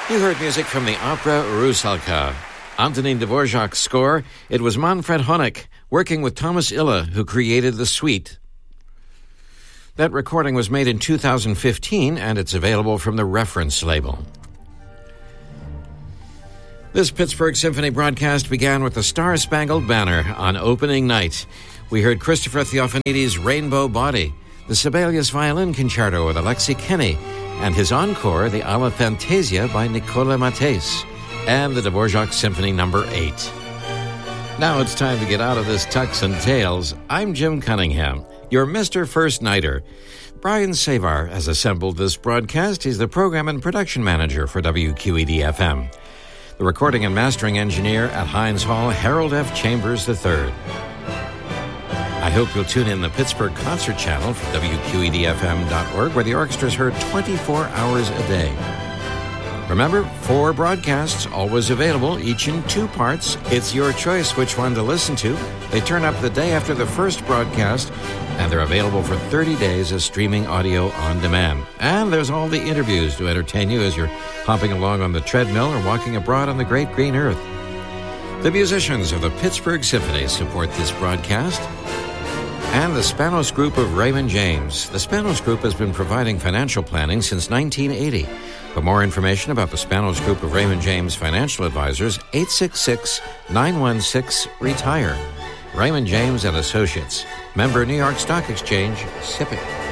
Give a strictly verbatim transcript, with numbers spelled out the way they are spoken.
You heard music from the opera Rusalka. Antonin Dvorak's score, it was Manfred Honeck, working with Thomas Ille, who created the suite. That recording was made in two thousand fifteen, and it's available from the Reference label. This Pittsburgh Symphony broadcast began with the Star-Spangled Banner on opening night. We heard Christopher Theophanides' Rainbow Body, the Sibelius Violin Concerto with Alexei Kenny, and his encore, the Alla Fantasia by Nicola Mattès, and the Dvorak Symphony Number eight. Now it's time to get out of this tux and tails. I'm Jim Cunningham, your Mister First Nighter. Brian Savar has assembled this broadcast. He's the program and production manager for W Q E D F M. The recording and mastering engineer at Heinz Hall, Harold F. Chambers the third. I hope you'll tune in the Pittsburgh Concert Channel for W Q E D F M dot org, where the orchestra is heard twenty-four hours a day. Remember, four broadcasts, always available, each in two parts. It's your choice which one to listen to. They turn up the day after the first broadcast, and they're available for thirty days as streaming audio on demand. And there's all the interviews to entertain you as you're hopping along on the treadmill or walking abroad on the great green earth. The musicians of the Pittsburgh Symphony support this broadcast, and the Spanos Group of Raymond James. The Spanos Group has been providing financial planning since nineteen eighty. For more information about the Spanos Group of Raymond James Financial Advisors, eight six six, nine one six, RETIRE. Raymond James and Associates. Member New York Stock Exchange, S I P C.